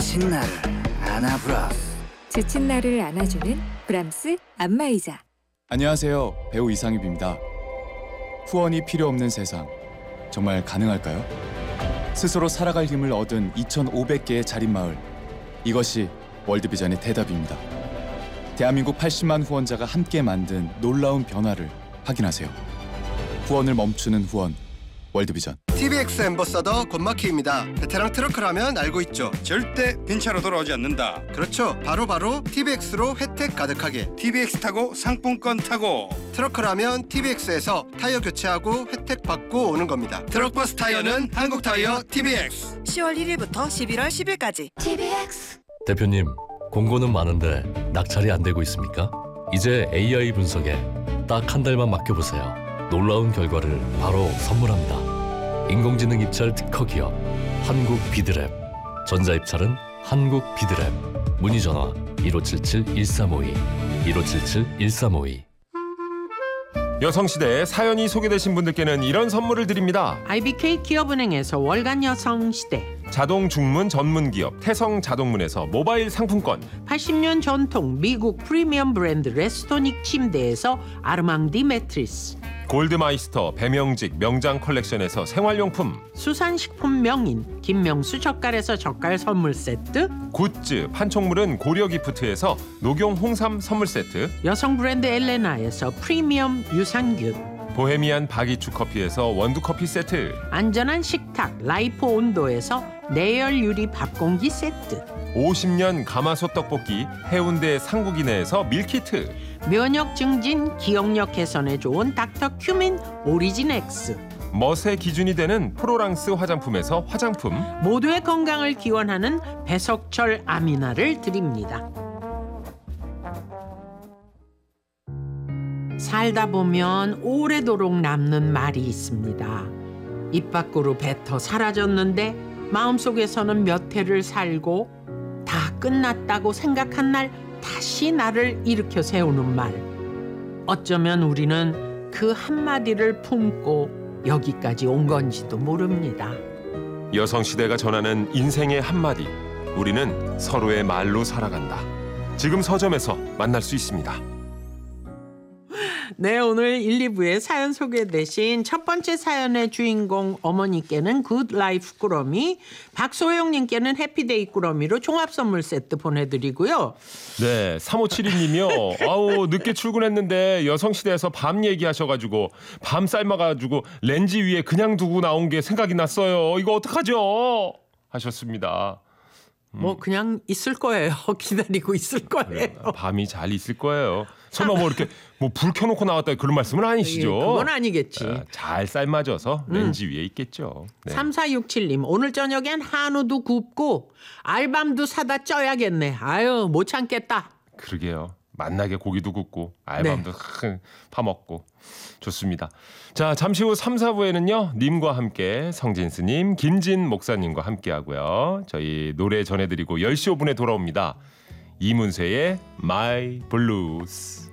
지친 나를 안아브라스. 지친 나를 안아주는 브람스 안마의자. 안녕하세요. 배우 이상엽입니다. 후원이 필요 없는 세상, 정말 가능할까요? 스스로 살아갈 힘을 얻은 2,500개의 자립마을, 이것이 월드비전의 대답입니다. 대한민국 80만 후원자가 함께 만든 놀라운 변화를 확인하세요. 후원을 멈추는 후원, 월드비전. TBX 앰버서더 권마키입니다. 베테랑 트러크라면 알고 있죠. 절대 빈차로 돌아오지 않는다. 그렇죠. 바로 TBX로 혜택 가득하게. TBX 타고 상품권 타고. 트러크라면 TBX에서 타이어 교체하고 혜택 받고 오는 겁니다. 트럭버스 타이어는 한국타이어 TBX. 10월 1일부터 11월 10일까지. TBX. 대표님, 공고는 많은데 낙찰이 안 되고 있습니까? 이제 AI 분석에 딱 한 달만 맡겨보세요. 놀라운 결과를 바로 선물합니다. 인공지능 입찰 특허 기업 한국 비드랩. 전자입찰은 한국 비드랩. 문의 전화 1577-1352 1577-1352. 여성시대에 사연이 소개되신 분들께는 이런 선물을 드립니다. IBK 기업은행에서 월간 여성시대, 자동 중문 전문 기업 태성 자동문에서 모바일 상품권, 80년 전통 미국 프리미엄 브랜드 레스토닉 침대에서 아르망디 매트리스, 골드마이스터 배명직 명장 컬렉션에서 생활용품, 수산식품 명인 김명수 젓갈에서 젓갈 선물 세트, 굿즈 판촉물은 고려기프트에서 녹용 홍삼 선물 세트, 여성 브랜드 엘레나에서 프리미엄 유산균, 보헤미안 바기추 커피에서 원두커피 세트, 안전한 식탁 라이프 온도에서 내열 유리 밥공기 세트, 50년 가마솥 떡볶이 해운대 상국이네에서 밀키트, 면역 증진 기억력 개선에 좋은 닥터 큐민 오리진 X, 멋의 기준이 되는 프로랑스 화장품에서 화장품, 모두의 건강을 기원하는 배석철 아미나를 드립니다. 살다 보면 오래도록 남는 말이 있습니다. 입 밖으로 뱉어 사라졌는데 마음속에서는 몇 해를 살고 다 끝났다고 생각한 날 다시 나를 일으켜 세우는 말. 어쩌면 우리는 그 한마디를 품고 여기까지 온 건지도 모릅니다. 여성시대가 전하는 인생의 한마디, 우리는 서로의 말로 살아간다. 지금 서점에서 만날 수 있습니다. 네, 오늘 1, 2부에 사연 소개되신 첫 번째 사연의 주인공 어머니께는 굿라이프 꾸러미, 박소영님께는 해피데이 꾸러미로 종합선물 세트 보내드리고요. 네, 3572님이요. 아우, 늦게 출근했는데 여성시대에서 밤 얘기하셔가지고 밤 삶아가지고 렌즈 위에 그냥 두고 나온 게 생각이 났어요. 이거 어떡하죠? 하셨습니다. 뭐 그냥 있을 거예요. 기다리고 있을 거예요. 밤이 잘 있을 거예요. 설마 뭐 이렇게 뭐 불 켜놓고 나왔다 그런 말씀은 아니시죠? 그건 아니겠지. 잘 삶아져서 렌즈 위에 있겠죠. 네. 3467님, 오늘 저녁엔 한우도 굽고 알밤도 사다 쪄야겠네. 아유, 못 참겠다. 그러게요. 만나게 고기도 굽고 알밤도 파먹고 좋습니다. 자, 잠시 후 3, 4부에는요. 님과 함께 성진스님, 김진 목사님과 함께하고요. 저희 노래 전해드리고 10시 5분에 돌아옵니다. 이문세의 My Blues.